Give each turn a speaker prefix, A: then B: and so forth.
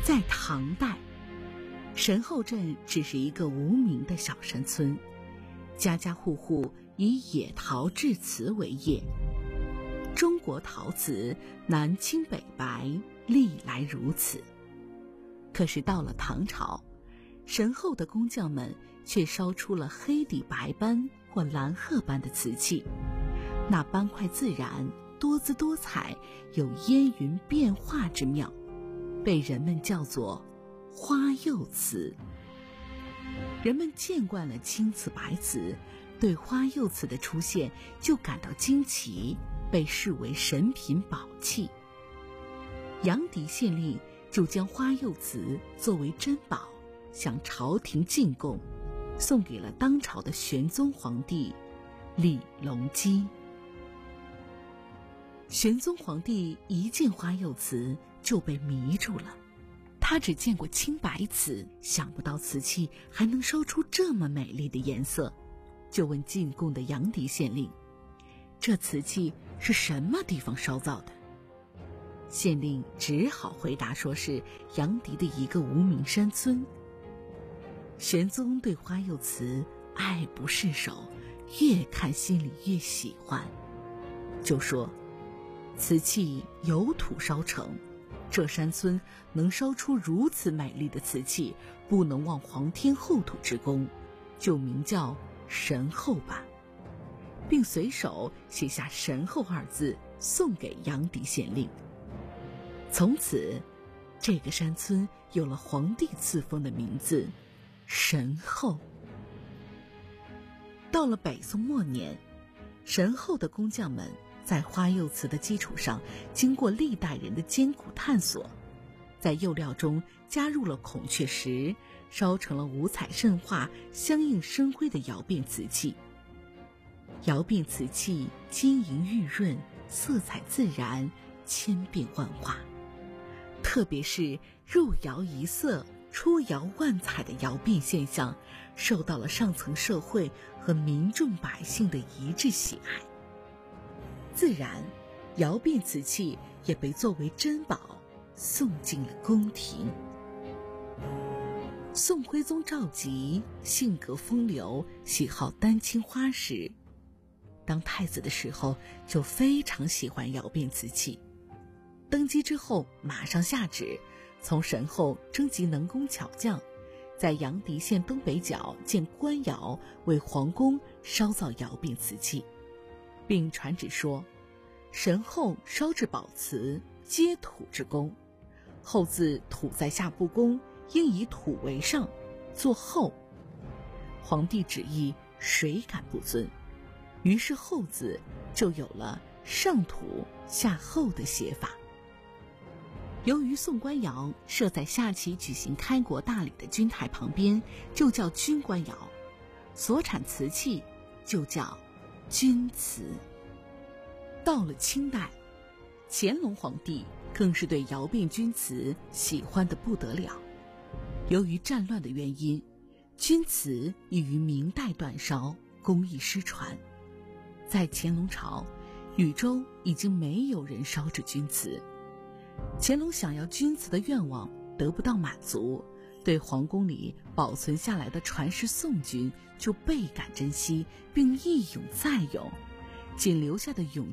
A: 在唐代，神后镇只是一个无名的小山村，家家户户以野陶制瓷为业。中国陶瓷南青北白，历来如此。可是到了唐朝，神后的工匠们却烧出了黑底白斑或蓝褐斑的瓷器，那斑块自然，多姿多彩，有烟云变化之妙，被人们叫做花釉瓷。人们见惯了青瓷白瓷，对花釉瓷的出现就感到惊奇，被视为神品宝器。杨迪县令就将花釉瓷作为珍宝向朝廷进贡，送给了当朝的玄宗皇帝李隆基。玄宗皇帝一见花釉瓷就被迷住了，他只见过青白瓷，想不到瓷器还能烧出这么美丽的颜色，就问进贡的杨迪县令，这瓷器是什么地方烧造的？县令只好回答说是杨迪的一个无名山村。玄宗对花釉瓷爱不释手，越看心里越喜欢，就说瓷器由土烧成，这山村能烧出如此美丽的瓷器，不能忘皇天厚土之功，就名叫神后吧，并随手写下神后二字送给杨迪县令。从此这个山村有了皇帝赐封的名字神后。到了北宋末年，神后的工匠们在花釉瓷的基础上，经过历代人的艰苦探索，在釉料中加入了孔雀石，烧成了五彩渗化、相映生辉的窑变瓷器。窑变瓷器晶莹玉润，色彩自然，千变万化。特别是入窑一色，出窑万彩的窑变现象，受到了上层社会和民众百姓的一致喜爱。自然，窑变瓷器也被作为珍宝送进了宫廷。宋徽宗赵佶性格风流，喜好丹青花石，当太子的时候就非常喜欢窑变瓷器。登基之后马上下旨，从神后征集能工巧匠，在杨迪县东北角建官窑，为皇宫烧造窑变瓷器，并传旨说，神后烧制宝瓷皆土之功，后字土在下不公，应以土为上，作后。皇帝旨意谁敢不遵？于是后字就有了上土下后的写法。由于宋官窑设在下棋举行开国大礼的军台旁边，就叫军官窑，所产瓷器就叫军瓷。到了清代，乾隆皇帝更是对窑变军瓷喜欢得不得了。由于战乱的原因，军瓷已于明代断烧，工艺失传。在乾隆朝，禹州已经没有人烧制军瓷。乾隆想要军瓷的愿望得不到满足，对皇宫里保存下来的传世宋军就倍感珍惜，并一咏再咏，仅留下的咏